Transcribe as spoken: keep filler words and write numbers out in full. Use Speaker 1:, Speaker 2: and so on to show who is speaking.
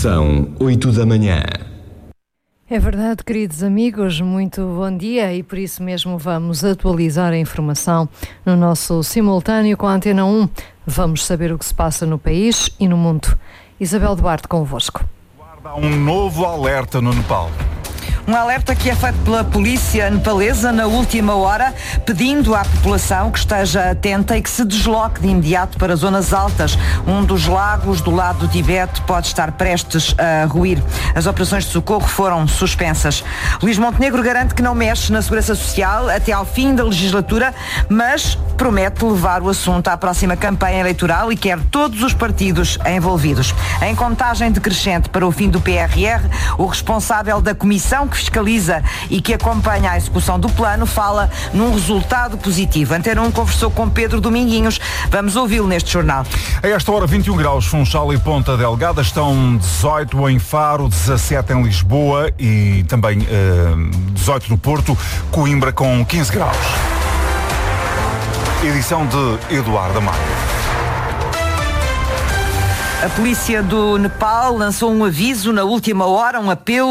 Speaker 1: São oito da manhã.
Speaker 2: É verdade, queridos amigos, muito bom dia e por isso mesmo vamos atualizar a informação no nosso simultâneo com a Antena um. Vamos saber o que se passa no país e no mundo. Isabel Duarte convosco.
Speaker 3: Guarda um novo alerta no Nepal.
Speaker 4: Um alerta que é feito pela polícia nepalesa na última hora, pedindo à população que esteja atenta e que se desloque de imediato para zonas altas. Um dos lagos do lado do Tibete pode estar prestes a ruir. As operações de socorro foram suspensas. Luís Montenegro garante que não mexe na segurança social até ao fim da legislatura, mas promete levar o assunto à próxima campanha eleitoral e quer todos os partidos envolvidos. Em contagem decrescente para o fim do P R R, o responsável da comissão que fiscaliza e que acompanha a execução do plano fala num resultado positivo. Antena um conversou com Pedro Dominguinhos. Vamos ouvi-lo neste jornal.
Speaker 3: A esta hora, vinte e um graus, Funchal e Ponta Delgada, estão dezoito em Faro, dezassete em Lisboa e também uh, dezoito no Porto, Coimbra com quinze graus. Edição de Eduardo Amaro.
Speaker 4: A polícia do Nepal lançou um aviso na última hora, um apelo